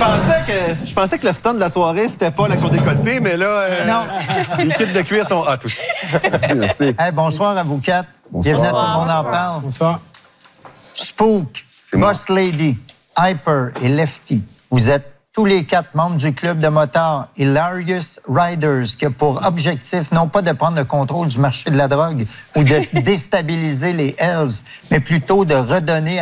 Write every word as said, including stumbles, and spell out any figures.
pensais que, je pensais que le stun de la soirée, c'était pas l'action décolletée, mais là, euh, non. L'équipe de cuir sont hot aussi. Merci, merci. Hey, bonsoir à vous quatre. Bonsoir. Bienvenue à Tout le monde en parle. Bonsoir. Spook, Boss Lady, Hyper et Lefty. Vous êtes tous les quatre membres du club de motards Hilarious Riders, qui a pour objectif non pas de prendre le contrôle du marché de la drogue ou de déstabiliser les Hells, mais plutôt de redonner